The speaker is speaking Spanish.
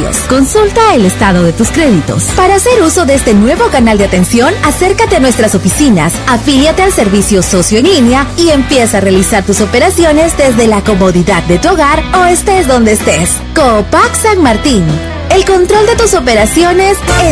beneficios. Consulta el estado de tus créditos. Para hacer uso de este nuevo canal de atención, acércate a nuestras oficinas, afíliate al servicio socio en línea y empieza a realizar tus operaciones desde la comodidad de tu hogar o estés donde estés. Coopac San Martín. El control de tus operaciones en